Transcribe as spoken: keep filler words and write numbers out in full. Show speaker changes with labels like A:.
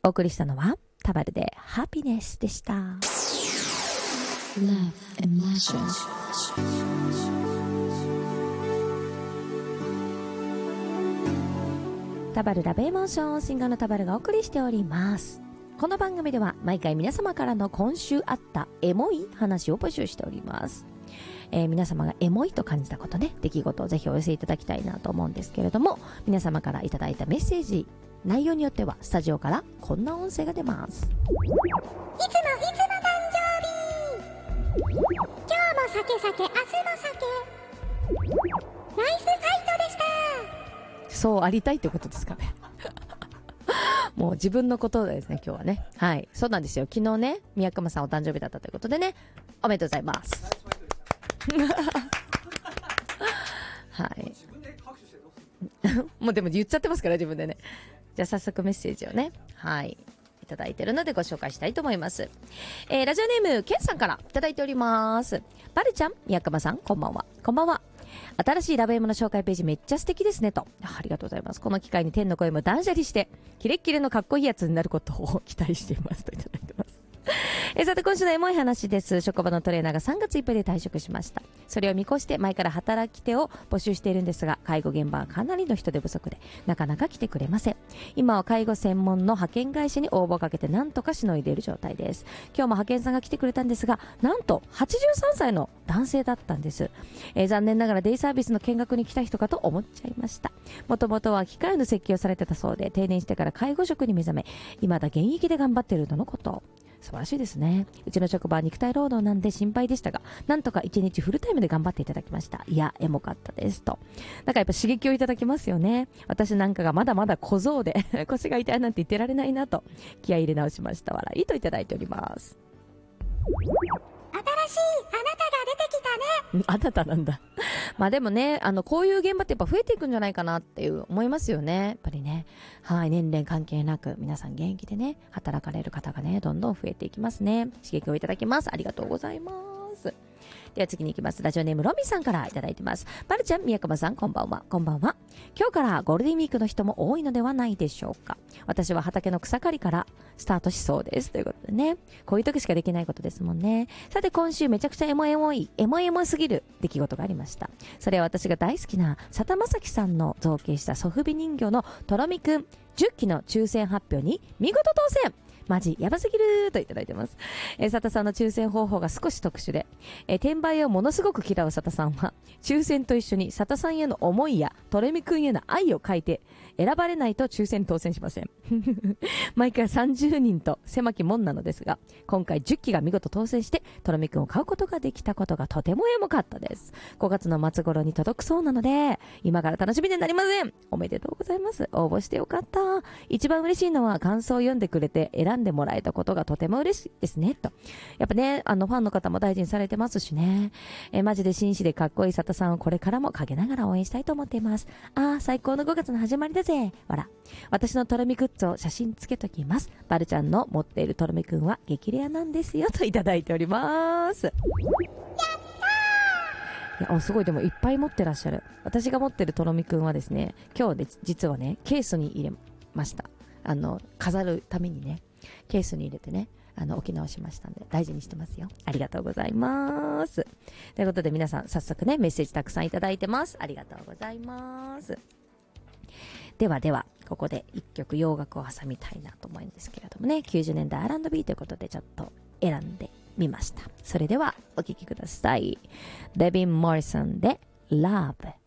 A: お送りしたのはタバルでハピネスでした。
B: Love and Passion。
A: タバルラブエモーション、シンガーのタバルがお送りしております。この番組では毎回皆様からの今週あったエモい話を募集しております。えー、皆様がエモいと感じたことね、出来事をぜひお寄せいただきたいなと思うんですけれども、皆様からいただいたメッセージ内容によってはスタジオからこんな音声が出ます。いつもいつも誕生日、今日も酒酒、明日も酒、ナイスファイトでした。そうありたいってことですかね。もう自分のことですね、今日はね。はい、そうなんですよ。昨日ね、宮熊さんお誕生日だったということでね、おめでとうございます。はい。もうでも言っちゃってますから、自分でね。じゃあ早速メッセージをね、はいいただいてるのでご紹介したいと思います。えー、ラジオネームケンさんからいただいております。バルちゃん、宮熊さん、こんばんは。こんばんは。新しいラブエモの紹介ページめっちゃ素敵ですねと。 あ, ありがとうございます。この機会に天の声も断捨離してキレッキレのかっこいいやつになることを期待していますといただいてます。えさて今週のエモい話です。職場のトレーナーがさんがついっぱいで退職しました。それを見越して前から働き手を募集しているんですが、介護現場はかなりの人手不足でなかなか来てくれません。今は介護専門の派遣会社に応募をかけてなんとかしのいでいる状態です。今日も派遣さんが来てくれたんですが、なんとはちじゅうさんさいの男性だったんです。えー、残念ながらデイサービスの見学に来た人かと思っちゃいました。もともとは機械の設計をされてたそうで、定年してから介護職に目覚め、未だ現役で頑張っているとのこと。素晴らしいですね。うちの職場は肉体労働なんで心配でしたが、なんとか一日フルタイムで頑張っていただきました。いや、エモかったですと。なんかやっぱ刺激をいただきますよね。私なんかがまだまだ小僧で腰が痛いなんて言ってられないなと気合い入れ直しました。笑いといただいております。
C: 新しいあなたが出てきたね。
A: あなたなんだ。まあでもね、あのこういう現場ってやっぱ増えていくんじゃないかなっていう思いますよね。やっぱりね、はい、年齢関係なく皆さん現役でね働かれる方がねどんどん増えていきますね。刺激をいただきます。ありがとうございます。では次に行きます。ラジオネームロミさんからいただいてます。バルちゃん、宮川さん、こんばんは。こんばんは。今日からゴールデンウィークの人も多いのではないでしょうか。私は畑の草刈りからスタートしそうですということでね、こういう時しかできないことですもんね。さて今週めちゃくちゃエモエモいエモエモすぎる出来事がありました。それは私が大好きな佐田正樹さんの造形したソフビ人形のとろみくんじゅっきの抽選発表に見事当選。マジやばすぎるといただいてます。えー、佐田さんの抽選方法が少し特殊で、えー、転売をものすごく嫌う佐田さんは抽選と一緒に佐田さんへの思いやとろみくんへの愛を書いて選ばれないと抽選当選しません。毎回さんじゅうにんと狭き門なのですが、今回じゅっきが見事当選してとろみくんを買うことができたことがとてもエモかったです。ごがつの末頃に届くそうなので今から楽しみでなりません。おめでとうございます。応募してよかった。一番嬉しいのは感想を読んでくれて選んでもらえたことがとても嬉しいですねと。やっぱね、あのファンの方も大事にされてますしね。えマジで紳士でかっこいい佐田さんをこれからも陰ながら応援したいと思っています。あー最高のごがつの始まりだぜ。わら。私のとろみグッズを写真つけときます。バルちゃんの持っているとろみくんは激レアなんですよといただいております。やったー。いや、すごい、でもいっぱい持ってらっしゃる。私が持ってるとろみくんはですね、今日で実はねケースに入れました。あの飾るためにねケースに入れてね、あの置き直しましたんで大事にしてますよ。ありがとうございます。ということで皆さん早速ねメッセージたくさんいただいてます。ありがとうございます。ではではここで一曲洋楽を挟みたいなと思うんですけれどもね、きゅうじゅうねんだい アールアンドビー ということでちょっと選んでみました。それではお聴きください。デビン・モリソンで Love。